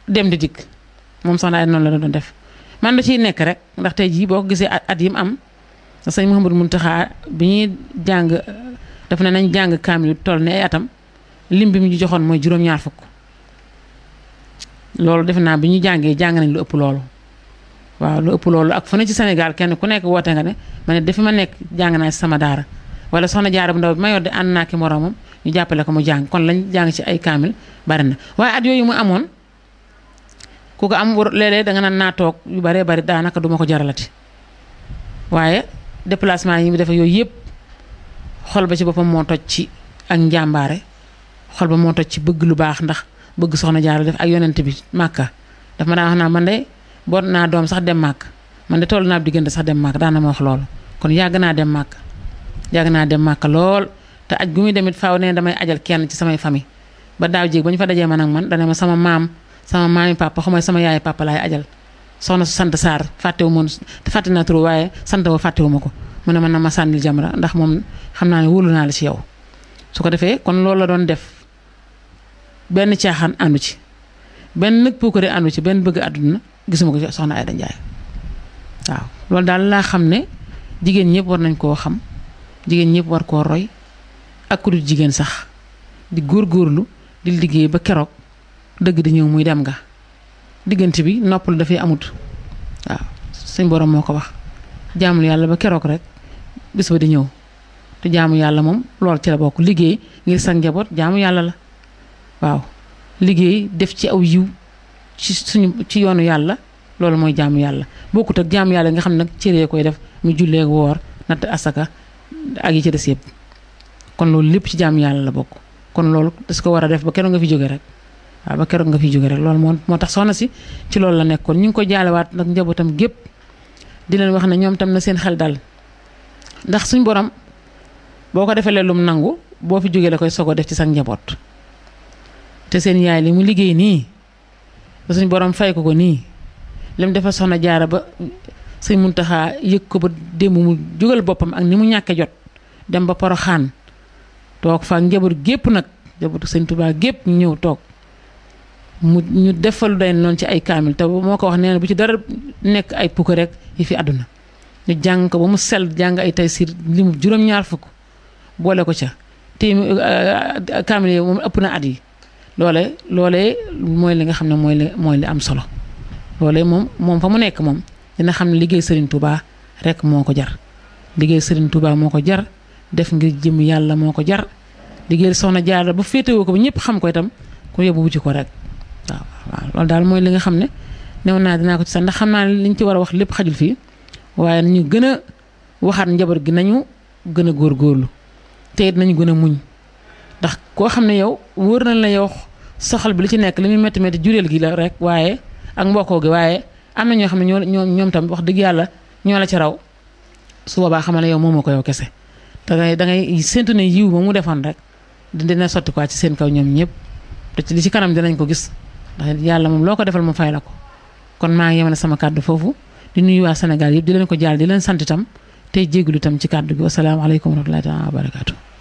dem di dikk moom soxna ay noonu la doon def man da ciy nekk rek ndax tey jii boo ko gisee at yi mu am sëñ Mouhamadou Mountakha bi ñuy jàng daf ne nañ jàng kaamil toll ne ay atam lim bi mu ñu joxoon mooy juróom-ñaar fukk loolu defe naa bi ñu jàngee jàng nañ lu ëpp loolu waaw lu ëpp loolu ak fu ne ci Sénégal kenn ku nekk woote nga ne ma ne dafi ma nekk jàng naa ci sama daara wala soxna Jaara bu ndaw bi ma yor de ànd naa ki moroomam ñu jàppale ko mu jàng kon lañ jàng ci ay kaamil bari na waaye at yooyu mu amoon ku ko am léeg-léeg danga naan naa toog yu baree bari daanaka duma ko jaralati waaye déplacement yi mu def yooyu yëpp xol ba ci boppam moo toj ci ak njàmbaare xol ba moo toj ci bëgg lu baax ndax bëgg soxna Jaara def ak yonent bi Màkka daf ma daan wax naa man de boot naa doom sax dem màkk man de toll naa diggante sax dem màkk daan na ma wax loolu kon yàgg naa dem màkk lool te aj gu muy demit faaw ne damay ajal kenn ci samay famille ba daaw jéeg ba ñu fa dajee man ak man dana ma sama maami papa xamay sama yaay papa laay ajal soxna su sant Sarr fàtte naa turu waaye sant wa fàttewu ma ko mu ne man na ma sànnil Jamra ndax moom xam naa ne wóolu naa la ci yow su ko defee kon loolu la doon def benn caaxaan àndu ci benn nag puukare àndu ci benn bëgg àdduna gisuma ko ci soxna Aïda Ndiaye waaw loolu daal laa xam ne jigéen ñëpp war nañ koo xam jigéen ñëpp war koo roy ak ku dul jigéen sax di góorgóorlu di liggéey ba keroog dëgg di ñëw muy dem nga diggante bi noppal dafay amut waaw suñ borom moo ko wax jaamul yàlla ba keroog rek bis ba di ñëw te jaamu yàlla moom lool ci la bokk liggéey ngir sa njaboot jaamu yàlla la waaw liggéey def ci aw yiw ci yoonu yàlla loolu mooy jaamu yàlla bokkut ak jaamu yàlla nga xam ne nag cëree koy def mu jullee woor natt asaka ak yi ci des yëpp kon loolu lépp ci jaamu yàlla la bokk kon loolu das ko war a def ba keroog nga fi jóge rek waaw ba keroog nga fi jóge rek loolu moo tax soxna si ci loolu la nekkoon ñu ngi ko jaalewaat nag njabootam gépp di leen wax ne ñoom tam na seen xel dal ndax suñ borom boo ko defee lum nangu boo fi jógee la koy sogo def ci sa njaboot te seen yaay li mu liggéey nii ba suñ borom fay ko nii lim defal soxna Jaara ba sëñ Muntaxa yëg ko ba démb mu jógal boppam ak ni mu ñàkke jot dem ba Poroxaan toog fa njaboot gépp nag njabootu sëñ Tuubaa gépp ñu ñëw toog ñu defalu day noonu ci ay kaamil te moo ko wax nee na bu ci dara nekk ay pukk rek yi fi àdduna ñu jàng ko ba mu sell jàng ay Taysiir limu juróom-ñaar fukk boole ko ca te kaamil yi moom ëpp na at yi loolee mooy li nga xam ne mooy li am solo loolee moom fa mu nekk moom dina xam ne liggéey Serigne Touba rek moo ko jar liggéey Serigne Touba moo ko jar def ngir jëm yàlla moo ko jar liggéey soxna Jaara bu féetewoo ko ba ñëpp xam ko itam ku yóbbu wuti ko rek waaw loolu daal mooy li nga xam ne new naa dinaa ko ci sax ndax xam naa ne liñ ci war a wax lépp xajul fii waaye nañu gën a waxaat njaboot gi nañu gën a góorgóorlu te it nañu gën a muñ ndax koo xam ne yow wóor na la yow soxal bi li ci nekk li muy métti métti jureel gi la rek waaye ak mbokkoo gi waaye am na ñoo xam ne ñoom tam wax dëgg yàlla ñoo la ci raw su boobaa xamal ne yow moomoo ko yow kese da ngay séntu ne yiw ba mu defoon rek dina sotti quoi ci seen kaw ñoom ñëpp te li ci kanam dinañ ko gis ndax yàlla moom loo ko defal mu fay la ko kon maa ngi yemale sama kàddu foofu di nuyu waa Sénégal yëpp di leen ko jaal di leen sant itam tey jégalu itam ci kàddu gi wasalaamaaleykum wa rahmatullaahi wa barakaatu